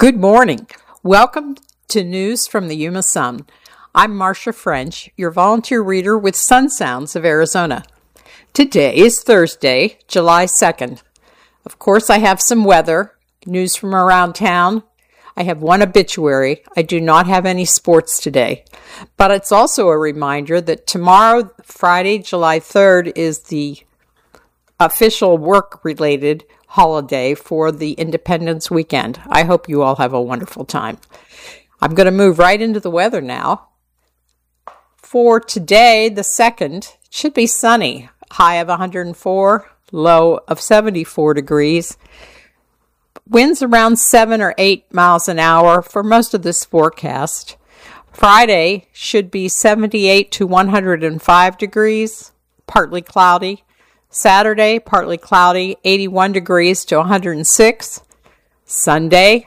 Good morning. Welcome to News from the Yuma Sun. I'm Marcia French, your volunteer reader with Sun Sounds of Arizona. Today is Thursday, July 2nd. Of course, I have some weather, news from around town. I have one obituary. I do not have any sports today. But it's also a reminder that tomorrow, Friday, July 3rd, is the official work-related holiday for the Independence Weekend. I hope you all have a wonderful time. I'm going to move right into the weather now. For today, the 2nd, it should be sunny. High of 104, low of 74 degrees. Winds around 7 or 8 miles an hour for most of this forecast. Friday should be 78 to 105 degrees, partly cloudy. Saturday, partly cloudy, 81 degrees to 106. Sunday,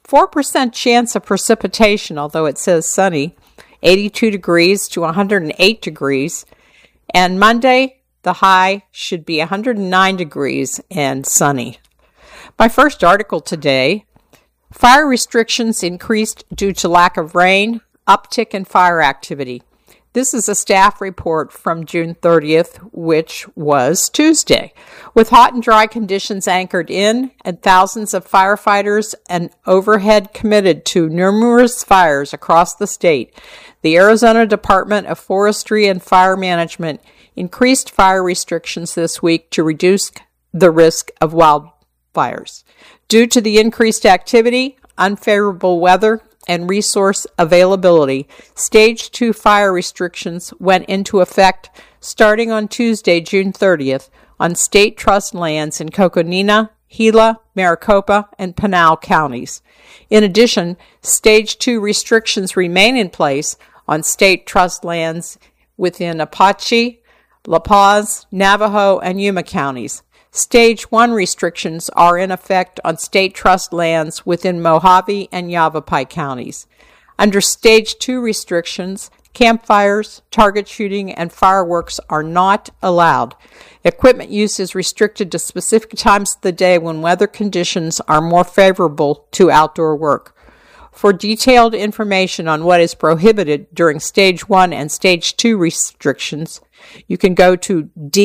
4% chance of precipitation, although it says sunny, 82 degrees to 108 degrees. And Monday, the high should be 109 degrees and sunny. My first article today, fire restrictions increased due to lack of rain, uptick in fire activity. This is a staff report from June 30th, which was Tuesday. With hot and dry conditions anchored in and thousands of firefighters and overhead committed to numerous fires across the state, the Arizona Department of Forestry and Fire Management increased fire restrictions this week to reduce the risk of wildfires. Due to the increased activity, unfavorable weather, and resource availability, Stage 2 fire restrictions went into effect starting on Tuesday, June 30th, on state trust lands in Coconina, Gila, Maricopa, and Pinal counties. In addition, Stage 2 restrictions remain in place on state trust lands within Apache, La Paz, Navajo, and Yuma counties. Stage 1 restrictions are in effect on state trust lands within Mojave and Yavapai counties. Under Stage 2 restrictions, campfires, target shooting, and fireworks are not allowed. Equipment use is restricted to specific times of the day when weather conditions are more favorable to outdoor work. For detailed information on what is prohibited during Stage 1 and Stage 2 restrictions, you can go to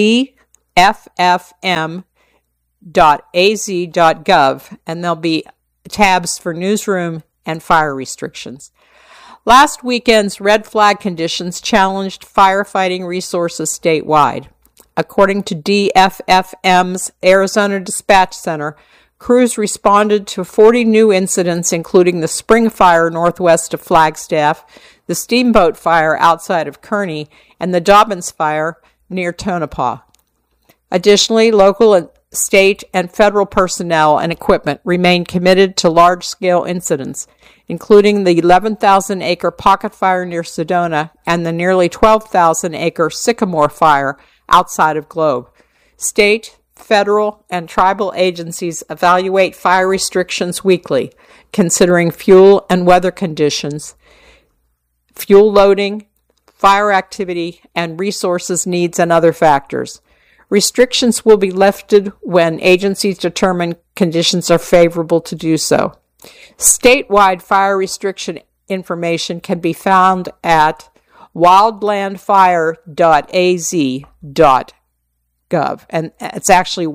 ffm.az.gov, and there'll be tabs for newsroom and fire restrictions. Last weekend's red flag conditions challenged firefighting resources statewide. According to DFFM's Arizona Dispatch Center, crews responded to 40 new incidents, including the Spring Fire northwest of Flagstaff, the Steamboat Fire outside of Kearney, and the Dobbins Fire near Tonopah. Additionally, local, state, and federal personnel and equipment remain committed to large-scale incidents, including the 11,000-acre Pocket Fire near Sedona and the nearly 12,000-acre Sycamore Fire outside of Globe. State, federal, and tribal agencies evaluate fire restrictions weekly, considering fuel and weather conditions, fuel loading, fire activity, and resources needs and other factors. Restrictions will be lifted when agencies determine conditions are favorable to do so. Statewide fire restriction information can be found at wildlandfire.az.gov, and it's actually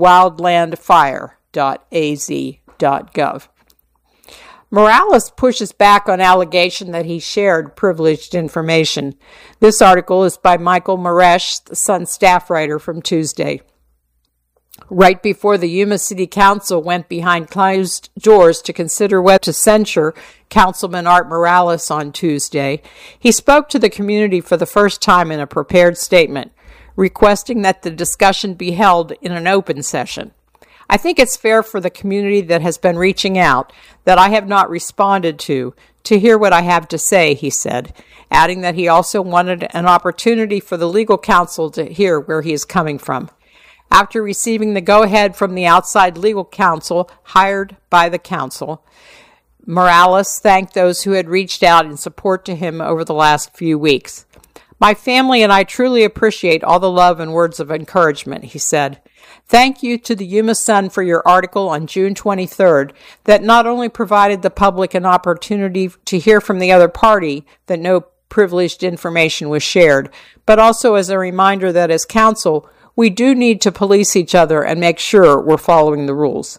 wildlandfire.az.gov. Morales pushes back on allegation that he shared privileged information. This article is by Michael Maresh, the Sun staff writer, from Tuesday. Right before the Yuma City Council went behind closed doors to consider whether to censure Councilman Art Morales on Tuesday, he spoke to the community for the first time in a prepared statement, requesting that the discussion be held in an open session. I think it's fair for the community that has been reaching out, that I have not responded to hear what I have to say, he said, adding that he also wanted an opportunity for the legal counsel to hear where he is coming from. After receiving the go-ahead from the outside legal counsel hired by the council, Morales thanked those who had reached out in support to him over the last few weeks. My family and I truly appreciate all the love and words of encouragement, he said. Thank you to the Yuma Sun for your article on June 23rd that not only provided the public an opportunity to hear from the other party that no privileged information was shared, but also as a reminder that as counsel, we do need to police each other and make sure we're following the rules.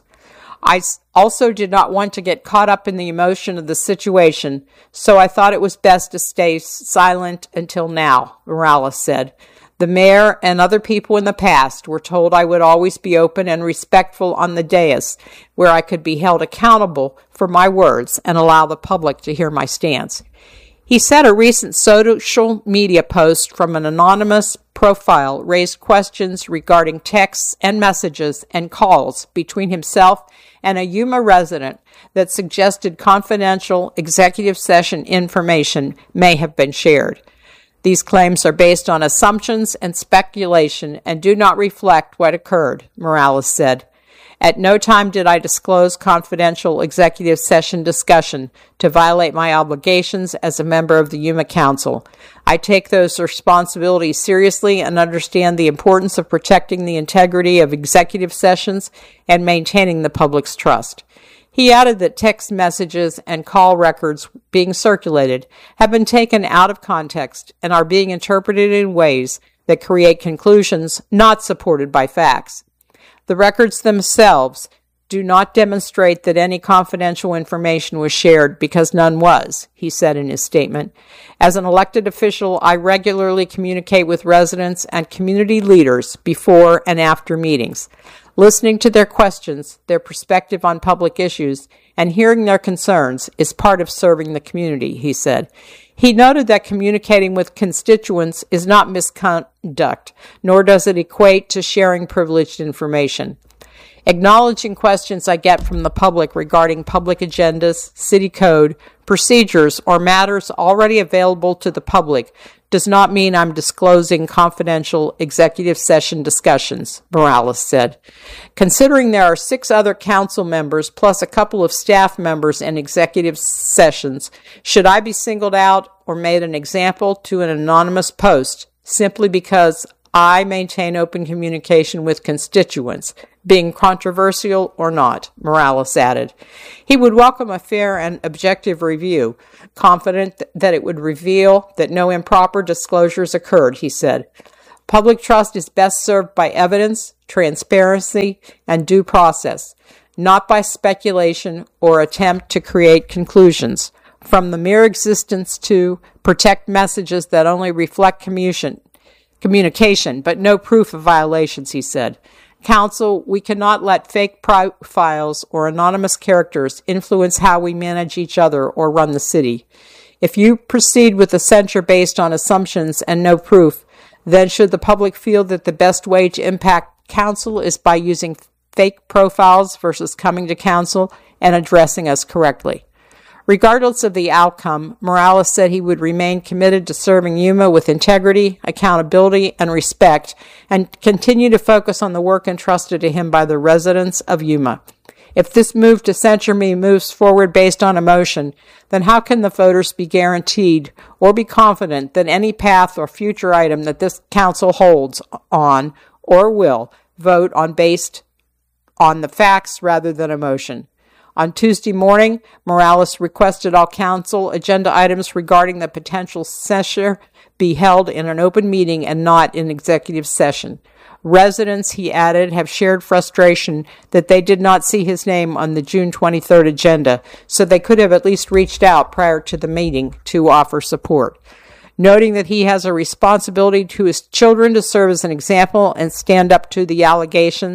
I also did not want to get caught up in the emotion of the situation, so I thought it was best to stay silent until now, Morales said. The mayor and other people in the past were told I would always be open and respectful on the dais, where I could be held accountable for my words and allow the public to hear my stance. He said a recent social media post from an anonymous profile raised questions regarding texts and messages and calls between himself and a Yuma resident that suggested confidential executive session information may have been shared. These claims are based on assumptions and speculation and do not reflect what occurred, Morales said. At no time did I disclose confidential executive session discussion to violate my obligations as a member of the Yuma Council. I take those responsibilities seriously and understand the importance of protecting the integrity of executive sessions and maintaining the public's trust. He added that text messages and call records being circulated have been taken out of context and are being interpreted in ways that create conclusions not supported by facts. The records themselves do not demonstrate that any confidential information was shared because none was, he said in his statement. As an elected official, I regularly communicate with residents and community leaders before and after meetings. Listening to their questions, their perspective on public issues, and hearing their concerns is part of serving the community, he said. He noted that communicating with constituents is not misconduct, nor does it equate to sharing privileged information. Acknowledging questions I get from the public regarding public agendas, city code, procedures, or matters already available to the public does not mean I'm disclosing confidential executive session discussions, Morales said. Considering there are 6 other council members plus a couple of staff members in executive sessions, should I be singled out or made an example to an anonymous post simply because I maintain open communication with constituents, being controversial or not, Morales added. He would welcome a fair and objective review, confident that it would reveal that no improper disclosures occurred, he said. Public trust is best served by evidence, transparency, and due process, not by speculation or attempt to create conclusions. From the mere existence to protect messages that only reflect communication, but no proof of violations, he said. Council, we cannot let fake profiles or anonymous characters influence how we manage each other or run the city. If you proceed with a censure based on assumptions and no proof, then should the public feel that the best way to impact council is by using fake profiles versus coming to council and addressing us correctly? Regardless of the outcome, Morales said he would remain committed to serving Yuma with integrity, accountability, and respect, and continue to focus on the work entrusted to him by the residents of Yuma. If this move to censure me moves forward based on emotion, then how can the voters be guaranteed or be confident that any path or future item that this council holds on or will vote on based on the facts rather than emotion? On Tuesday morning, Morales requested all council agenda items regarding the potential censure be held in an open meeting and not in executive session. Residents, he added, have shared frustration that they did not see his name on the June 23rd agenda, so they could have at least reached out prior to the meeting to offer support. Noting that he has a responsibility to his children to serve as an example and stand up to the allegation,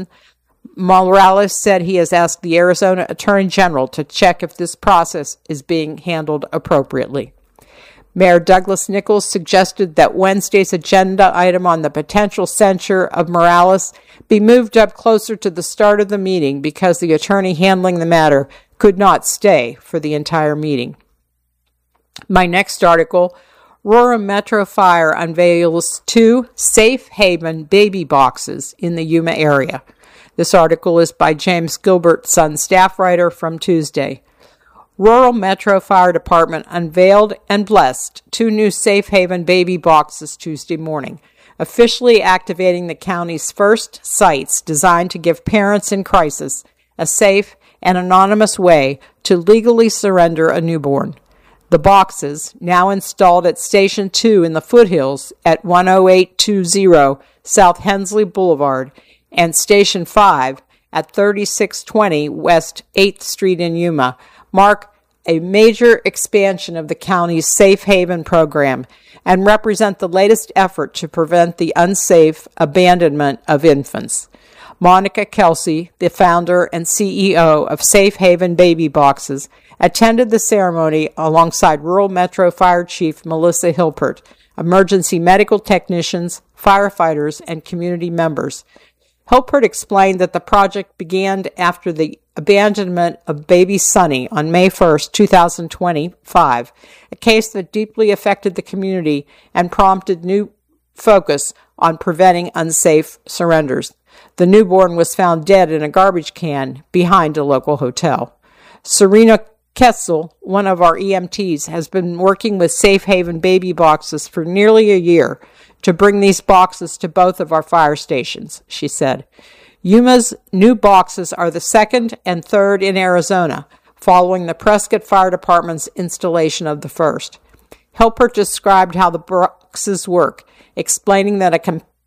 Morales said he has asked the Arizona Attorney General to check if this process is being handled appropriately. Mayor Douglas Nichols suggested that Wednesday's agenda item on the potential censure of Morales be moved up closer to the start of the meeting because the attorney handling the matter could not stay for the entire meeting. My next article, Aurora Metro Fire unveils 2 safe haven baby boxes in the Yuma area. This article is by James Gilbert, Sun staff writer, from Tuesday. Rural Metro Fire Department unveiled and blessed 2 new Safe Haven baby boxes Tuesday morning. officially activating the county's first sites designed to give parents in crisis a safe and anonymous way to legally surrender a newborn. The boxes, now installed at Station 2 in the foothills at 10820 South Hensley Boulevard and Station 5 at 3620 West 8th Street in Yuma, mark a major expansion of the county's Safe Haven program and represent the latest effort to prevent the unsafe abandonment of infants. Monica Kelsey, the founder and CEO of Safe Haven Baby Boxes, attended the ceremony alongside Rural Metro Fire Chief Melissa Hilpert, emergency medical technicians, firefighters, and community members. Hilpert explained that the project began after the abandonment of baby Sonny on May 1, 2025, a case that deeply affected the community and prompted new focus on preventing unsafe surrenders. The newborn was found dead in a garbage can behind a local hotel. Serena Kessel, one of our EMTs, has been working with Safe Haven Baby Boxes for nearly a year to bring these boxes to both of our fire stations, she said. Yuma's new boxes are the second and third in Arizona, following the Prescott Fire Department's installation of the first. Hilpert described how the boxes work, explaining that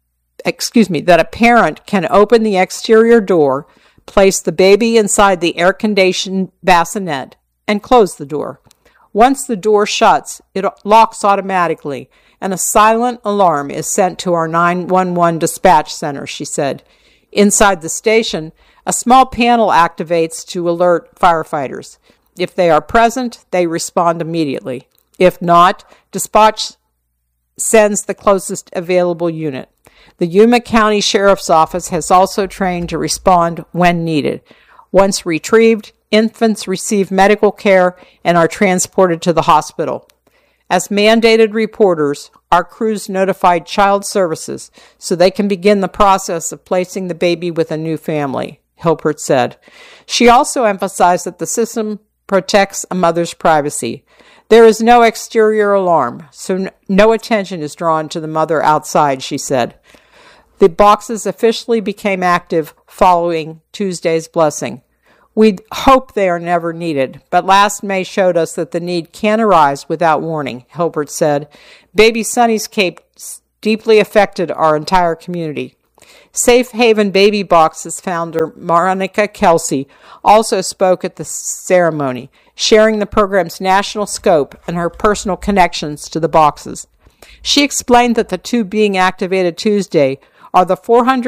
a parent can open the exterior door, place the baby inside the air-conditioned bassinet, and close the door. Once the door shuts, it locks automatically, and a silent alarm is sent to our 911 dispatch center, she said. Inside the station, a small panel activates to alert firefighters. If they are present, they respond immediately. If not, dispatch sends the closest available unit. The Yuma County Sheriff's Office has also trained to respond when needed. Once retrieved, infants receive medical care and are transported to the hospital. As mandated reporters, our crews notified Child Services so they can begin the process of placing the baby with a new family, Hilpert said. She also emphasized that the system protects a mother's privacy. There is no exterior alarm, so no attention is drawn to the mother outside, she said. The boxes officially became active following Tuesday's blessing. We hope they are never needed, but last May showed us that the need can arise without warning, Hilpert said. Baby Sonny's case deeply affected our entire community. Safe Haven Baby Boxes founder Monica Kelsey also spoke at the ceremony, sharing the program's national scope and her personal connections to the boxes. She explained that the two being activated Tuesday are the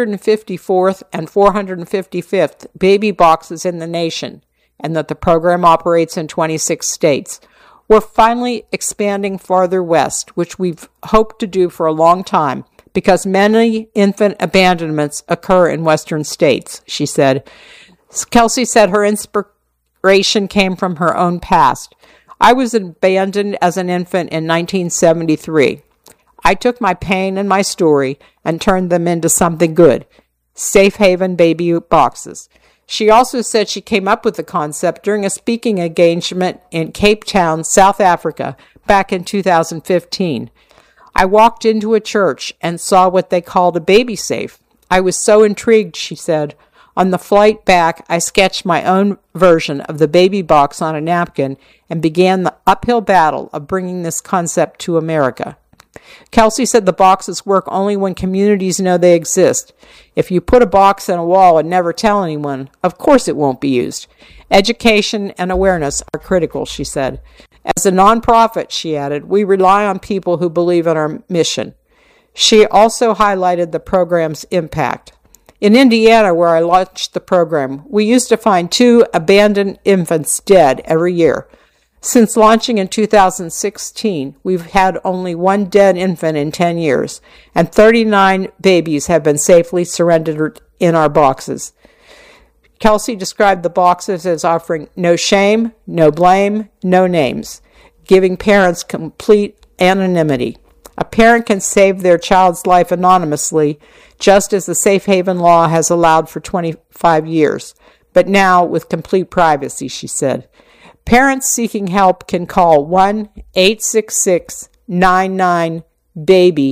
454th and 455th baby boxes in the nation, and that the program operates in 26 states. We're finally expanding farther west, which we've hoped to do for a long time, because many infant abandonments occur in western states, she said. Kelsey said her inspiration came from her own past. I was abandoned as an infant in 1973. I took my pain and my story and turned them into something good. Safe Haven Baby Boxes. She also said she came up with the concept during a speaking engagement in Cape Town, South Africa, back in 2015. I walked into a church and saw what they called a baby safe. I was so intrigued, she said. On the flight back, I sketched my own version of the baby box on a napkin and began the uphill battle of bringing this concept to America. Kelsey said the boxes work only when communities know they exist. If you put a box on a wall and never tell anyone, of course it won't be used. Education and awareness are critical, she said. As a nonprofit, she added, we rely on people who believe in our mission. She also highlighted the program's impact. In Indiana, where I launched the program, we used to find 2 abandoned infants dead every year. Since launching in 2016, we've had only 1 dead infant in 10 years, and 39 babies have been safely surrendered in our boxes. Kelsey described the boxes as offering no shame, no blame, no names, giving parents complete anonymity. A parent can save their child's life anonymously, just as the Safe Haven law has allowed for 25 years, but now with complete privacy, she said. Parents seeking help can call 1-866-99-BABY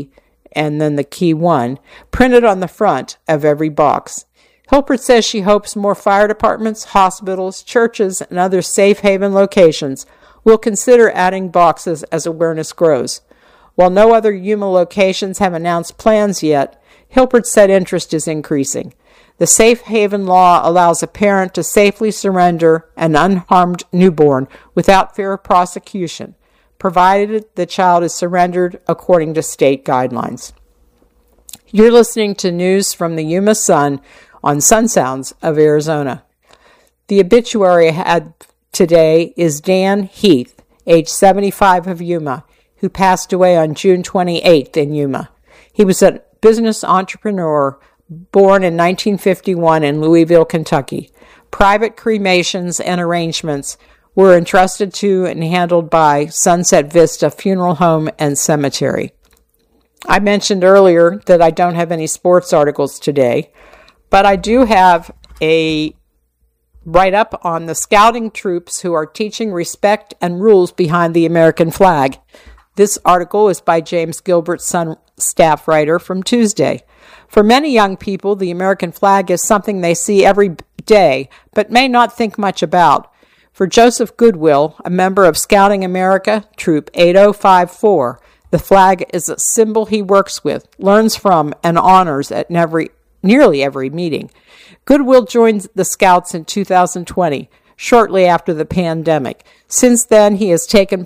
and then the key 1, printed on the front of every box. Hilpert says she hopes more fire departments, hospitals, churches, and other safe haven locations will consider adding boxes as awareness grows. While no other Yuma locations have announced plans yet, Hilpert said interest is increasing. The safe haven law allows a parent to safely surrender an unharmed newborn without fear of prosecution, provided the child is surrendered according to state guidelines. You're listening to news from the Yuma Sun on Sun Sounds of Arizona. The obituary I had today is Dan Heath, age 75 of Yuma, who passed away on June 28th in Yuma. He was a business entrepreneur born in 1951 in Louisville, Kentucky. Private cremations and arrangements were entrusted to and handled by Sunset Vista Funeral Home and Cemetery. I mentioned earlier that I don't have any sports articles today, but I do have a write-up on the scouting troops who are teaching respect and rules behind the American flag. This article is by James Gilbert, Sun staff writer, from Tuesday. For many young people, the American flag is something they see every day, but may not think much about. For Joseph Goodwill, a member of Scouting America, Troop 8054, the flag is a symbol he works with, learns from, and honors at nearly every meeting. Goodwill joined the Scouts in 2020, shortly after the pandemic. Since then, he has taken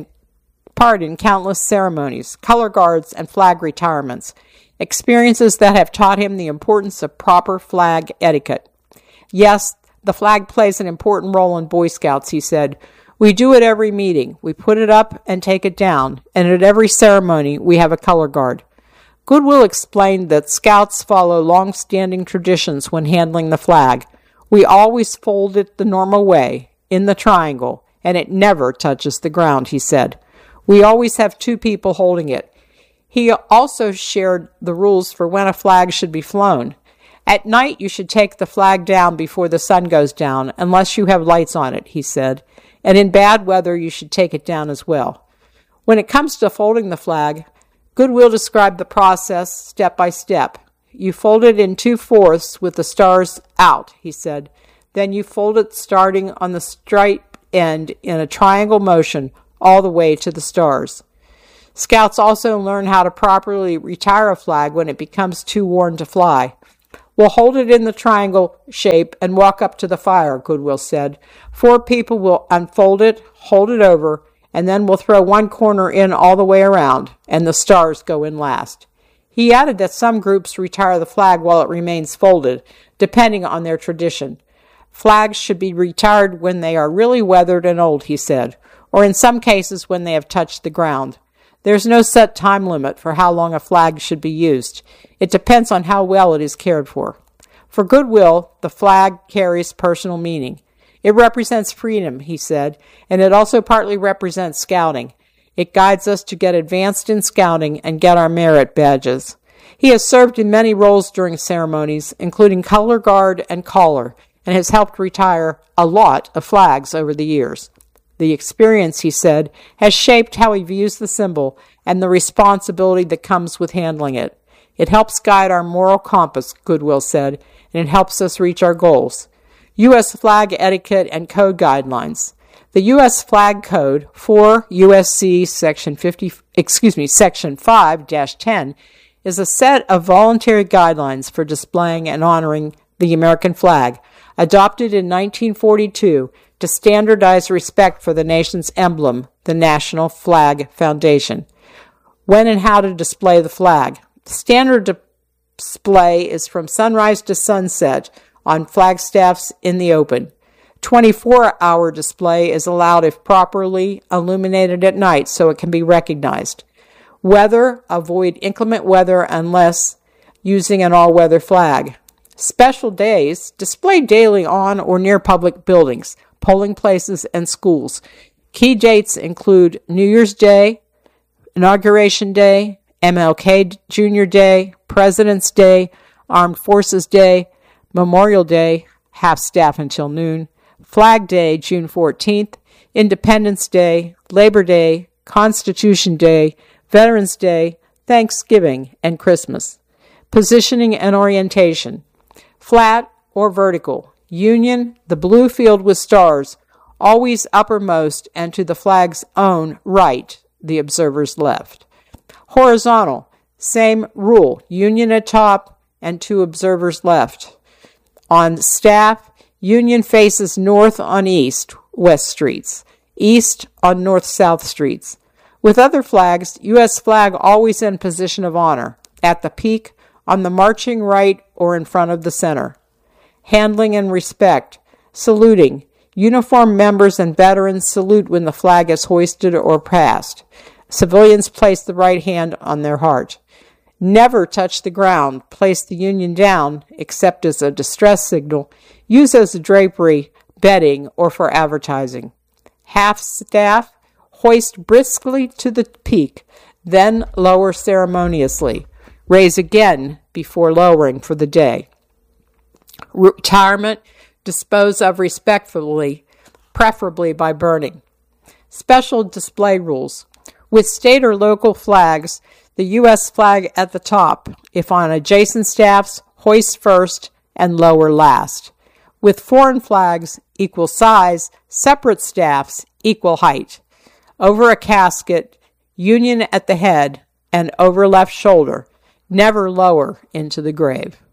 part in countless ceremonies, color guards, and flag retirements, experiences that have taught him the importance of proper flag etiquette. Yes, the flag plays an important role in Boy Scouts, he said. We do it every meeting. We put it up and take it down, and at every ceremony we have a color guard. Goodwill explained that Scouts follow long-standing traditions when handling the flag. We always fold it the normal way, in the triangle, and it never touches the ground, he said. We always have 2 people holding it. He also shared the rules for when a flag should be flown. At night, you should take the flag down before the sun goes down, unless you have lights on it, he said. And in bad weather, you should take it down as well. When it comes to folding the flag, Goodwill described the process step by step. You fold it in 2/4 with the stars out, he said. Then you fold it starting on the stripe end in a triangle motion all the way to the stars. Scouts also learn how to properly retire a flag when it becomes too worn to fly. We'll hold it in the triangle shape and walk up to the fire, Goodwill said. 4 people will unfold it, hold it over, and then we'll throw one corner in all the way around, and the stars go in last. He added that some groups retire the flag while it remains folded, depending on their tradition. Flags should be retired when they are really weathered and old, he said, or in some cases when they have touched the ground. There's no set time limit for how long a flag should be used. It depends on how well it is cared for. For Goodwill, the flag carries personal meaning. It represents freedom, he said, and it also partly represents scouting. It guides us to get advanced in scouting and get our merit badges. He has served in many roles during ceremonies, including color guard and caller, and has helped retire a lot of flags over the years. The experience, he said, has shaped how he views the symbol and the responsibility that comes with handling it. It helps guide our moral compass, Goodwill said, and it helps us reach our goals. U.S. Flag Etiquette and Code Guidelines. The U.S. Flag Code 4 U.S.C. Section 5-10 is a set of voluntary guidelines for displaying and honoring the American flag, adopted in 1942 to standardize respect for the nation's emblem, the National Flag Foundation. When and how to display the flag. The standard display is from sunrise to sunset on flagstaffs in the open. 24-hour display is allowed if properly illuminated at night so it can be recognized. Weather, avoid inclement weather unless using an all-weather flag. Special days, displayed daily on or near public buildings, polling places, and schools. Key dates include New Year's Day, Inauguration Day, MLK Jr. Day, President's Day, Armed Forces Day, Memorial Day, half staff until noon, Flag Day, June 14th, Independence Day, Labor Day, Constitution Day, Veterans Day, Thanksgiving, and Christmas. Positioning and orientation. Flat or vertical. Union, the blue field with stars, always uppermost and to the flag's own right, the observer's left. Horizontal, same rule, Union at top and to observer's left. On staff, Union faces north on east-west streets, east on north-south streets. With other flags, U.S. flag always in position of honor, at the peak, on the marching right or in front of the center. Handling and respect. Saluting. Uniformed members and veterans salute when the flag is hoisted or passed. Civilians place the right hand on their heart. Never touch the ground. Place the Union down, except as a distress signal. Use as a drapery, bedding, or for advertising. Half staff. Hoist briskly to the peak, then lower ceremoniously. Raise again before lowering for the day. Retirement, dispose of respectfully, preferably by burning. Special display rules. With state or local flags, the U.S. flag at the top. If on adjacent staffs, hoist first and lower last. With foreign flags, equal size, separate staffs, equal height. Over a casket, Union at the head, and over left shoulder, never lower into the grave.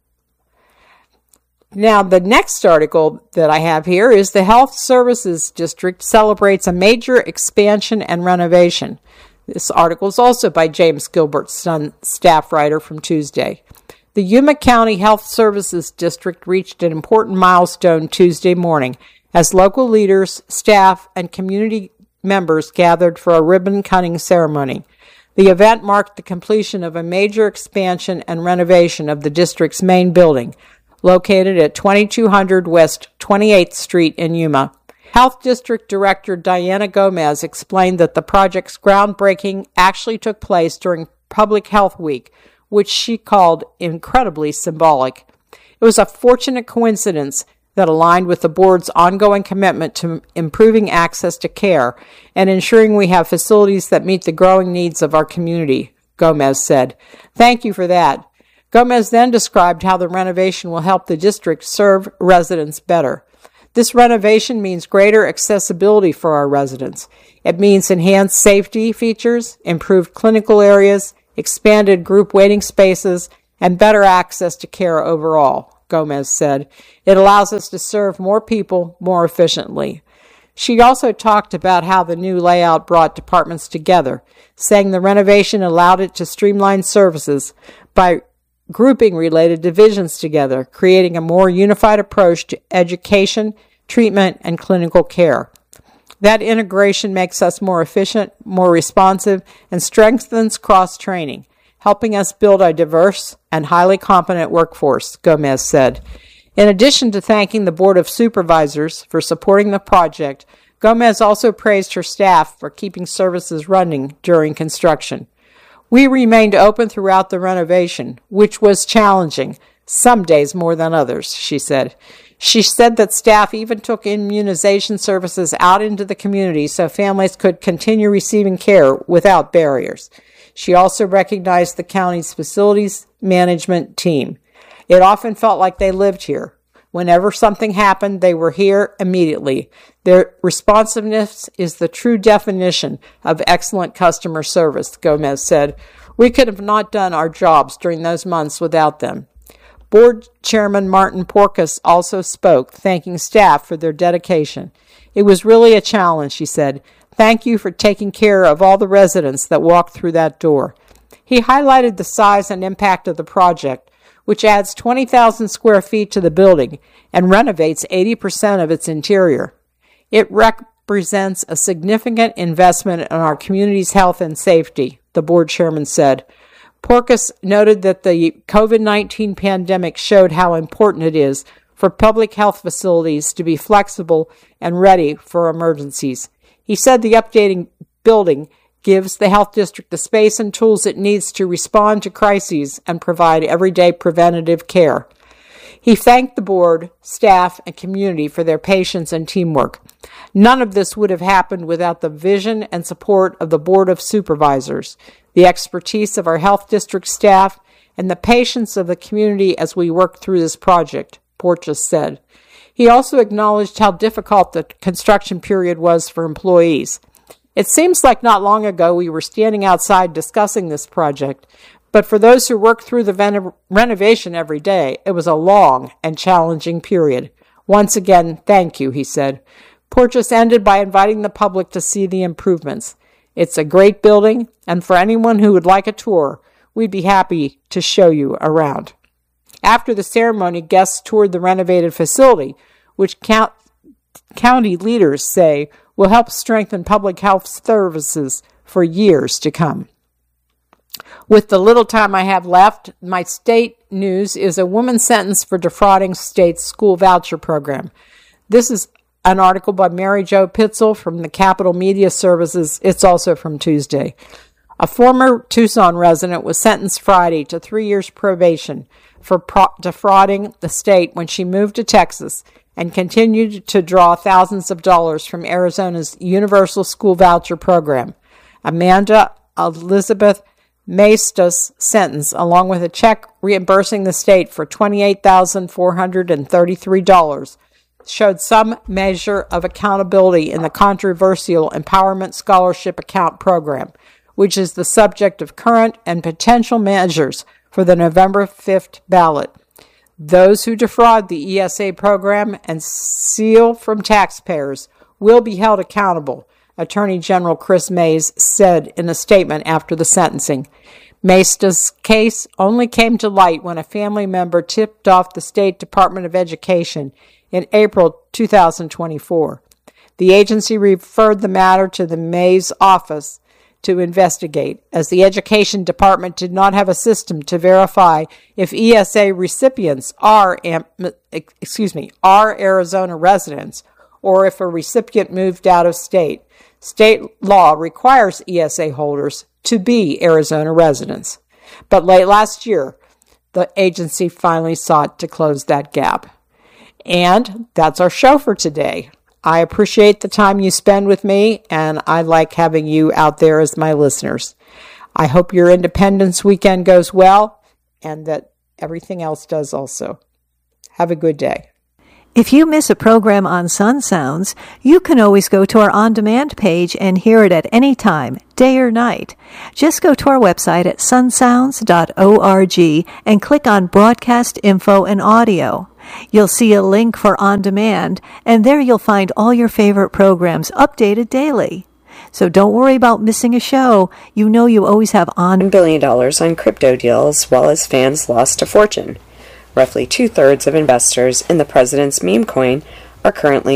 Now, the next article that I have here is the Health Services District celebrates a major expansion and renovation. This article is also by James Gilbert, staff writer from Tuesday. The Yuma County Health Services District reached an important milestone Tuesday morning as local leaders, staff, and community members gathered for a ribbon-cutting ceremony. The event marked the completion of a major expansion and renovation of the district's main building, located at 2200 West 28th Street in Yuma. Health District Director Diana Gomez explained that the project's groundbreaking actually took place during Public Health Week, which she called incredibly symbolic. It was a fortunate coincidence that aligned with the board's ongoing commitment to improving access to care and ensuring we have facilities that meet the growing needs of our community, Gomez said. Thank you for that. Gomez then described how the renovation will help the district serve residents better. This renovation means greater accessibility for our residents. It means enhanced safety features, improved clinical areas, expanded group waiting spaces, and better access to care overall, Gomez said. It allows us to serve more people more efficiently. She also talked about how the new layout brought departments together, saying the renovation allowed it to streamline services by grouping related divisions together, creating a more unified approach to education, treatment, and clinical care. That integration makes us more efficient, more responsive, and strengthens cross-training, helping us build a diverse and highly competent workforce, Gomez said. In addition to thanking the Board of Supervisors for supporting the project, Gomez also praised her staff for keeping services running during construction. We remained open throughout the renovation, which was challenging, some days more than others, she said. She said that staff even took immunization services out into the community so families could continue receiving care without barriers. She also recognized the county's facilities management team. It often felt like they lived here. Whenever something happened, they were here immediately. Their responsiveness is the true definition of excellent customer service, Gomez said. We could have not done our jobs during those months without them. Board Chairman Martin Porcus also spoke, thanking staff for their dedication. It was really a challenge, she said. Thank you for taking care of all the residents that walked through that door. He highlighted the size and impact of the project, which adds 20,000 square feet to the building and renovates 80% of its interior. It represents a significant investment in our community's health and safety, the board chairman said. Porcus noted that the COVID-19 pandemic showed how important it is for public health facilities to be flexible and ready for emergencies. He said the updating building gives the health district the space and tools it needs to respond to crises and provide everyday preventative care. He thanked the board, staff, and community for their patience and teamwork. None of this would have happened without the vision and support of the Board of Supervisors, the expertise of our health district staff, and the patience of the community as we worked through this project, Porteous said. He also acknowledged how difficult the construction period was for employees. It seems like not long ago we were standing outside discussing this project, but for those who work through the renovation every day, it was a long and challenging period. Once again, thank you, he said. Porteous ended by inviting the public to see the improvements. It's a great building, and for anyone who would like a tour, we'd be happy to show you around. After the ceremony, guests toured the renovated facility, which county leaders say will help strengthen public health services for years to come. With the little time I have left, my state news is a woman sentenced for defrauding state's school voucher program. This is an article by Mary Jo Pitzel from the Capitol Media Services. It's also from Tuesday. A former Tucson resident was sentenced Friday to 3 years probation for defrauding the state when she moved to Texas and continued to draw thousands of dollars from Arizona's Universal School Voucher Program. Amanda Elizabeth Maestas' sentence, along with a check reimbursing the state for $28,433, showed some measure of accountability in the controversial Empowerment Scholarship Account program, which is the subject of current and potential measures for the November 5th ballot. Those who defraud the ESA program and steal from taxpayers will be held accountable, Attorney General Chris Mays said in a statement after the sentencing. Maestas' case only came to light when a family member tipped off the State Department of Education in April 2024. The agency referred the matter to the Mays office to investigate, as the Education Department did not have a system to verify if ESA recipients are Arizona residents or if a recipient moved out of state. State law requires ESA holders to be Arizona residents. But late last year, the agency finally sought to close that gap. And that's our show for today. I appreciate the time you spend with me, and I like having you out there as my listeners. I hope your Independence weekend goes well, and that everything else does also. Have a good day. If you miss a program on Sun Sounds, you can always go to our on-demand page and hear it at any time, day or night. Just go to our website at sunsounds.org and click on Broadcast Info and Audio. You'll see a link for On Demand, and there you'll find all your favorite programs updated daily. So don't worry about missing a show. You know you always have $1 billion on crypto deals, while his fans lost a fortune. Roughly 2/3 of investors in the president's meme coin are currently